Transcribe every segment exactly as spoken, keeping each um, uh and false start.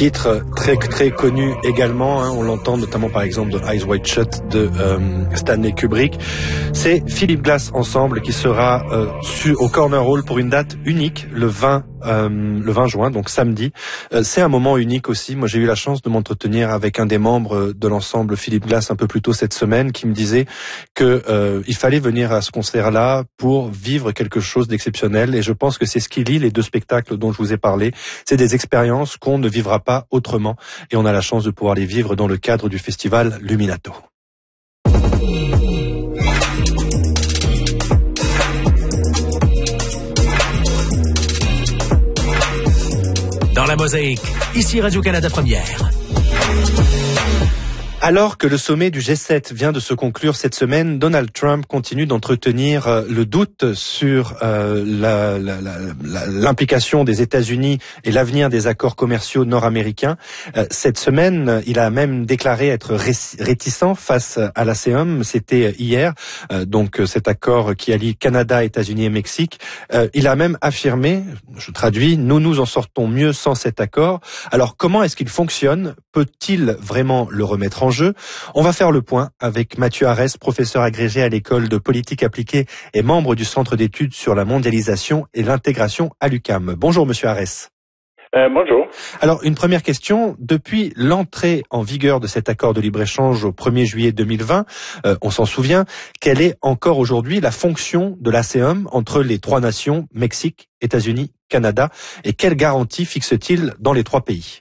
Titre très très connu également, hein, on l'entend notamment par exemple de Eyes Wide Shut de euh, Stanley Kubrick. C'est Philip Glass Ensemble qui sera euh, su, au Corner Hall pour une date unique le vingt Euh, le vingt juin, donc samedi. Euh, c'est un moment unique aussi. Moi, j'ai eu la chance de m'entretenir avec un des membres de l'ensemble Philip Glass un peu plus tôt cette semaine, qui me disait que euh, il fallait venir à ce concert-là pour vivre quelque chose d'exceptionnel. Et je pense que c'est ce qui lie les deux spectacles dont je vous ai parlé. C'est des expériences qu'on ne vivra pas autrement. Et on a la chance de pouvoir les vivre dans le cadre du festival Luminato. Dans la mosaïque, ici Radio-Canada Première. Alors que le sommet du G sept vient de se conclure cette semaine, Donald Trump continue d'entretenir le doute sur euh, la, la, la, l'implication des États-Unis et l'avenir des accords commerciaux nord-américains. Euh, cette semaine, il a même déclaré être réticent face à l'A C E M. C'était hier, euh, donc cet accord qui allie Canada, États-Unis et Mexique. Euh, il a même affirmé, je traduis, nous nous en sortons mieux sans cet accord. Alors comment est-ce qu'il fonctionne? Peut-il vraiment le remettre en jeu? On va faire le point avec Mathieu Arès, professeur agrégé à l'école de politique appliquée et membre du Centre d'études sur la mondialisation et l'intégration à l'U Q A M. Bonjour Monsieur Arès. Euh, bonjour. Alors, une première question. Depuis l'entrée en vigueur de cet accord de libre-échange au premier juillet deux mille vingt, euh, on s'en souvient, quelle est encore aujourd'hui la fonction de l'A C E M entre les trois nations, Mexique, États-Unis, Canada, et quelles garanties fixe-t-il dans les trois pays?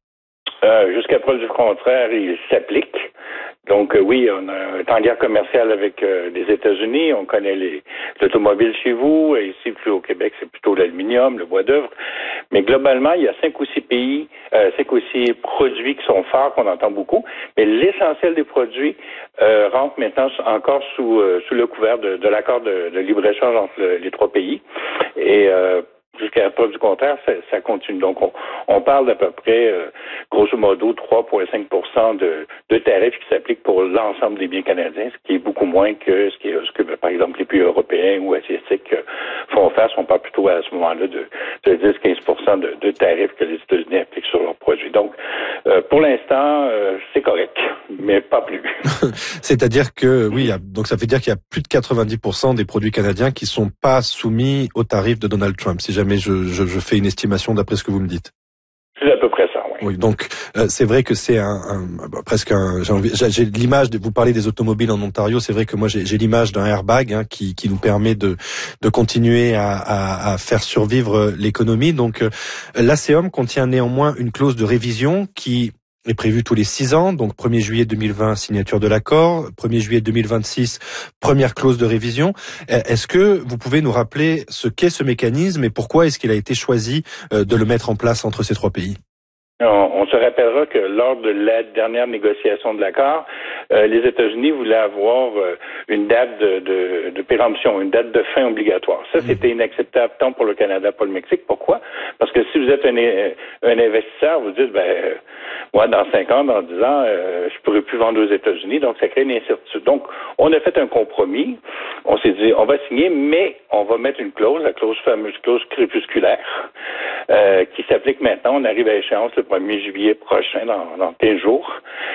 Euh, jusqu'à preuve du contraire, il s'applique. Donc euh, oui, on est en guerre commerciale avec euh, les États-Unis, on connaît les l'automobile chez vous, et ici plus au Québec, c'est plutôt l'aluminium, le bois d'œuvre. Mais globalement, il y a cinq ou six pays, euh, cinq ou six produits qui sont forts, qu'on entend beaucoup. Mais l'essentiel des produits euh, rentre maintenant encore sous euh, sous le couvert de, de l'accord de, de libre-échange entre le, les trois pays. Et euh, jusqu'à la preuve du contraire, ça, ça continue. Donc, on, on parle d'à peu près, euh, grosso modo, trois virgule cinq pour cent de, de tarifs qui s'appliquent pour l'ensemble des biens canadiens, ce qui est beaucoup moins que ce, qui est, ce que, par exemple, les pays européens ou asiatiques euh, font face. On parle plutôt à ce moment-là de, de dix à quinze pour cent de, de tarifs que les États-Unis appliquent sur leurs produits. Donc, euh, pour l'instant, euh, c'est correct, mais pas plus. C'est-à-dire que, oui, donc ça veut dire qu'il y a plus de quatre-vingt-dix pour cent des produits canadiens qui sont pas soumis aux tarifs de Donald Trump, si jamais mais je, je, je fais une estimation d'après ce que vous me dites. C'est à peu près ça, oui. Oui, donc euh, c'est vrai que c'est un, un bah, presque un. J'ai, envie, j'ai, j'ai l'image de vous parler des automobiles en Ontario. C'est vrai que moi j'ai, j'ai l'image d'un airbag hein, qui, qui nous permet de, de continuer à, à, à faire survivre l'économie. Donc euh, l'A C E M contient néanmoins une clause de révision qui est prévu tous les six ans, donc premier juillet deux mille vingt, signature de l'accord, premier juillet deux mille vingt-six, première clause de révision. Est-ce que vous pouvez nous rappeler ce qu'est ce mécanisme et pourquoi est-ce qu'il a été choisi de le mettre en place entre ces trois pays? On, on se rappellera que lors de la dernière négociation de l'accord, euh, les États-Unis voulaient avoir euh, une date de, de, de péremption, une date de fin obligatoire. Ça, mmh. c'était inacceptable tant pour le Canada que pour le Mexique. Pourquoi? Parce que si vous êtes un, un investisseur, vous dites, ben, euh, moi, dans cinq ans, dans dix ans, euh, je pourrais plus vendre aux États-Unis, donc ça crée une incertitude. Donc, on a fait un compromis. On s'est dit, on va signer, mais on va mettre une clause, la clause fameuse clause crépusculaire, euh, qui s'applique maintenant. On arrive à échéance le premier juillet prochain, dans, dans quinze jours,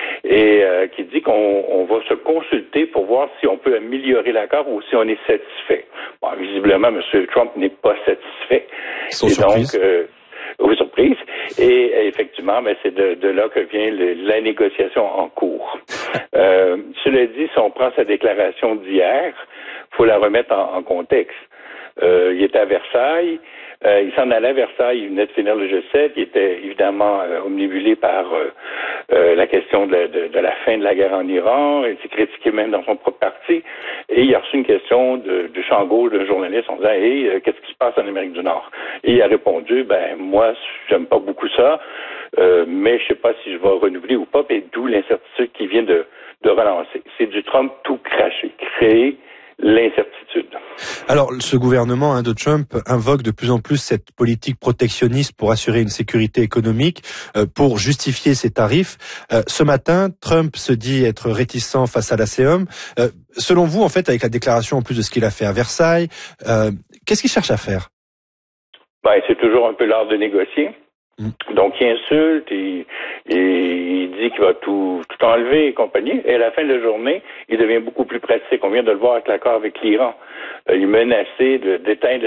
et euh, qui dit qu'on on va se consulter pour voir si on peut améliorer l'accord ou si on est satisfait. Bon, visiblement, M. Trump n'est pas satisfait. Sans et surprise. donc, euh, oui, surprise. Et euh, effectivement, ben, c'est de, de là que vient le, la négociation en cours. Euh, cela dit, si on prend sa déclaration d'hier, il faut la remettre en, en contexte. Euh, il était à Versailles. Euh, il s'en allait à Versailles, il venait de finir le G sept, il était évidemment euh, omnibulé par euh, euh, la question de la, de, de la fin de la guerre en Iran, il s'est critiqué même dans son propre parti, et il a reçu une question de, de champ gauche d'un journaliste en disant « Hey, euh, qu'est-ce qui se passe en Amérique du Nord? » Et il a répondu « Ben, moi, j'aime pas beaucoup ça, euh, mais je sais pas si je vais renouveler ou pas, et d'où l'incertitude qui vient de, de relancer. » C'est du Trump tout craché, créer l'incertitude. Alors, ce gouvernement hein, de Trump invoque de plus en plus cette politique protectionniste pour assurer une sécurité économique, euh, pour justifier ses tarifs. Euh, ce matin, Trump se dit être réticent face à l'A C E M. Euh, selon vous, en fait, avec la déclaration en plus de ce qu'il a fait à Versailles, euh, qu'est-ce qu'il cherche à faire? Ben, c'est toujours un peu l'art de négocier. Mm. Donc, il insulte, il, il, il dit qu'il va tout, tout enlever et compagnie. Et à la fin de la journée, il devient beaucoup plus pratique. On vient de le voir avec l'accord avec l'Iran. Euh, il menaçait de, d'éteindre